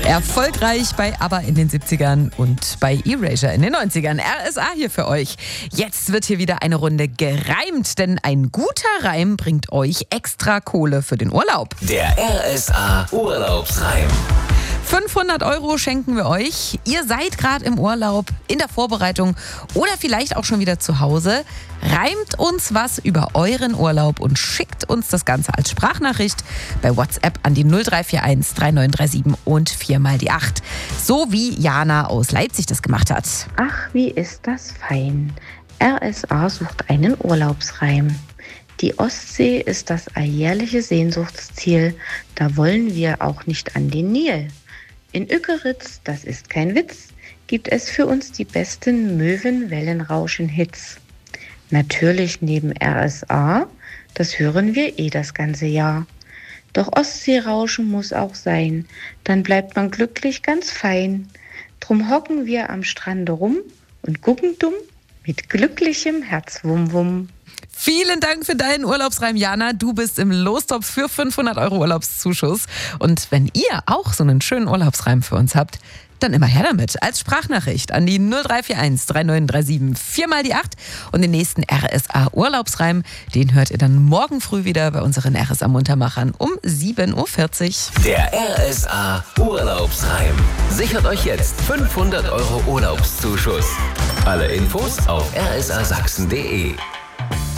Erfolgreich bei ABBA in den 70ern und bei Erasure in den 90ern. RSA hier für euch. Jetzt wird hier wieder eine Runde gereimt, denn ein guter Reim bringt euch extra Kohle für den Urlaub. Der RSA Urlaubsreim. 500 € schenken wir euch. Ihr seid gerade im Urlaub, in der Vorbereitung oder vielleicht auch schon wieder zu Hause. Reimt uns was über euren Urlaub und schickt uns das Ganze als Sprachnachricht bei WhatsApp an die 0341 3937 und 4 mal die 8. So wie Jana aus Leipzig das gemacht hat. Ach, wie ist das fein. RSA sucht einen Urlaubsreim. Die Ostsee ist das alljährliche Sehnsuchtsziel. Da wollen wir auch nicht an den Nil. In Ückeritz, das ist kein Witz, gibt es für uns die besten Möwenwellenrauschen-Hits. Natürlich neben RSA, das hören wir das ganze Jahr. Doch Ostseerauschen muss auch sein, dann bleibt man glücklich ganz fein. Drum hocken wir am Strande rum und gucken dumm mit glücklichem Herzwumwum. Vielen Dank für deinen Urlaubsreim, Jana. Du bist im Lostopf für 500 € Urlaubszuschuss. Und wenn ihr auch so einen schönen Urlaubsreim für uns habt, dann immer her damit. Als Sprachnachricht an die 0341 3937 4 mal die 8. Und den nächsten RSA Urlaubsreim, den hört ihr dann morgen früh wieder bei unseren RSA Muntermachern um 7.40 Uhr. Der RSA Urlaubsreim. Sichert euch jetzt 500 € Urlaubszuschuss. Alle Infos auf rsasachsen.de.